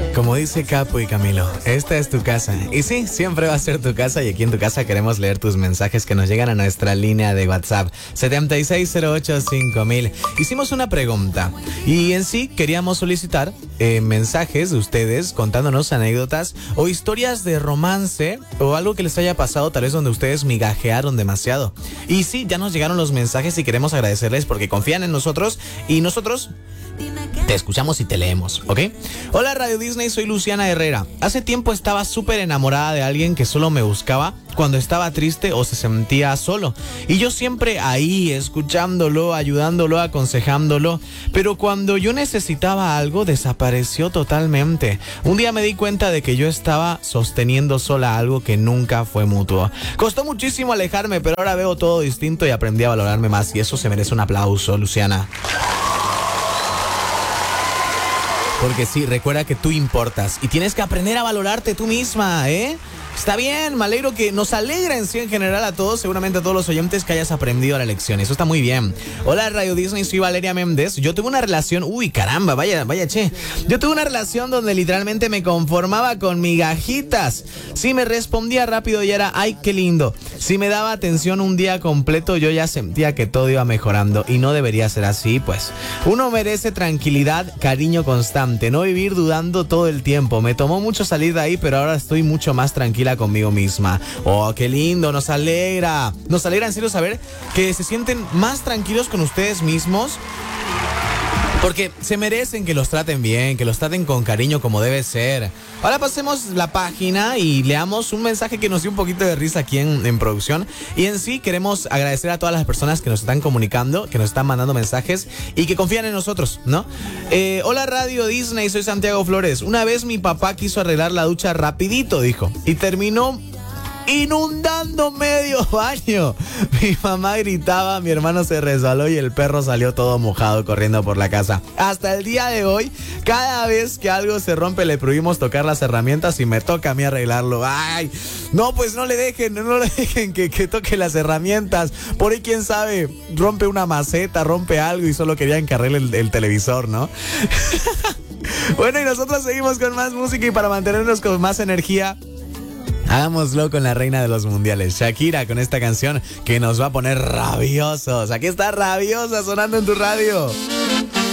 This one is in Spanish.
Como dice Capo y Camilo, esta es tu casa. Y sí, siempre va a ser tu casa, y aquí en tu casa queremos leer tus mensajes que nos llegan a nuestra línea de WhatsApp 76085000. Hicimos una pregunta y en sí queríamos solicitar mensajes de ustedes contándonos anécdotas o historias de romance o algo que les haya pasado tal vez donde ustedes migajearon demasiado. Y sí, ya nos llegaron los mensajes y queremos agradecerles porque confían en nosotros y nosotros te escuchamos y te leemos, ¿ok? Hola Radio Disney, soy Luciana Herrera. Hace tiempo estaba súper enamorada de alguien que solo me buscaba cuando estaba triste o se sentía solo. Y yo siempre ahí, escuchándolo, ayudándolo, aconsejándolo. Pero cuando yo necesitaba algo, desapareció totalmente. Un día me di cuenta de que yo estaba sosteniendo sola algo que nunca fue mutuo. Costó muchísimo alejarme, pero ahora veo todo distinto y aprendí a valorarme más. Y eso se merece un aplauso, Luciana. Porque sí, recuerda que tú importas y tienes que aprender a valorarte tú misma, ¿eh? Está bien, me alegro que nos alegra en sí en general a todos, seguramente a todos los oyentes que hayas aprendido la lección. Eso está muy bien. Hola Radio Disney, soy Valeria Méndez. Yo tuve una relación, caramba, vaya, che. Yo tuve una relación donde literalmente me conformaba con migajitas. Si me respondía rápido y era, ay, qué lindo. Si me daba atención un día completo, yo ya sentía que todo iba mejorando y no debería ser así, pues. Uno merece tranquilidad, cariño constante, no vivir dudando todo el tiempo. Me tomó mucho salir de ahí, pero ahora estoy mucho más tranquila conmigo misma. Oh, qué lindo, nos alegra en serio saber que se sienten más tranquilos con ustedes mismos, porque se merecen que los traten bien, que los traten con cariño como debe ser. Ahora pasemos la página y leamos un mensaje que nos dio un poquito de risa aquí en producción. Y en sí queremos agradecer a todas las personas que nos están comunicando, que nos están mandando mensajes y que confían en nosotros, ¿no? Hola Radio Disney, soy Santiago Flores. Una vez mi papá quiso arreglar la ducha rapidito, dijo, y terminó inundando medio baño. Mi mamá gritaba, mi hermano se resbaló y el perro salió todo mojado corriendo por la casa. Hasta el día de hoy, cada vez que algo se rompe le prohibimos tocar las herramientas y me toca a mí arreglarlo. Ay, no, pues no le dejen que toque las herramientas. Por ahí quién sabe, rompe una maceta, rompe algo y solo querían que arregle el televisor, ¿no? Bueno, y nosotros seguimos con más música y para mantenernos con más energía, hagámoslo con la reina de los mundiales, Shakira, con esta canción que nos va a poner rabiosos. Aquí está Rabiosa sonando en tu radio.